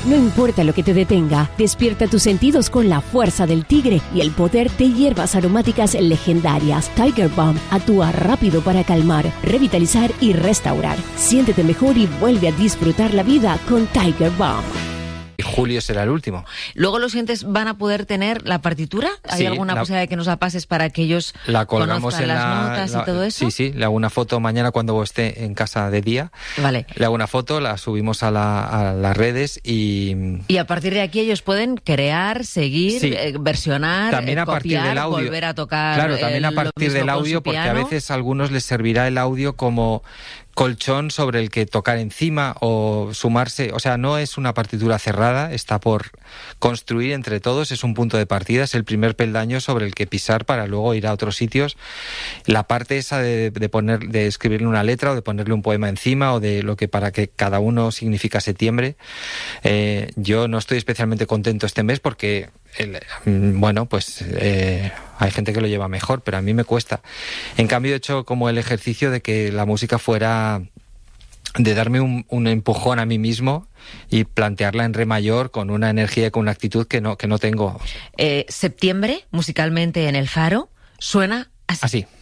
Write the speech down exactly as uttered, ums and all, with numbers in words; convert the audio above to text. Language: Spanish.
No importa lo que te detenga, despierta tus sentidos con la fuerza del tigre y el poder de hierbas aromáticas legendarias. Tiger Balm actúa rápido para calmar, revitalizar y restaurar. Siéntete mejor y vuelve a disfrutar la vida con Tiger Balm. Julio será el último. ¿Luego los oyentes van a poder tener la partitura? ¿Hay Sí, alguna la, posibilidad de que nos la pases para que ellos la colgamos conozcan en las la, notas la, y todo eso? Sí, sí, le hago una foto mañana cuando esté en casa de día. Vale. Le hago una foto, la subimos a, la, a las redes y... Y a partir de aquí ellos pueden crear, seguir, sí. eh, versionar, también eh, a partir copiar, del audio. volver a tocar. Claro, también eh, a partir del audio, porque a veces a algunos les servirá el audio como colchón sobre el que tocar encima o sumarse. O sea, no es una partitura cerrada, está por construir entre todos, es un punto de partida, es el primer peldaño sobre el que pisar para luego ir a otros sitios. La parte esa de, de poner, de escribirle una letra o de ponerle un poema encima o de lo que para que cada uno significa septiembre. Eh, yo no estoy especialmente contento este mes porque, el, bueno, pues eh, hay gente que lo lleva mejor, pero a mí me cuesta. En cambio, he hecho como el ejercicio de que la música fuera, de darme un, un empujón a mí mismo y plantearla en re mayor con una energía y con una actitud que no, que no tengo. Eh, septiembre, musicalmente en El Faro, suena así. Así.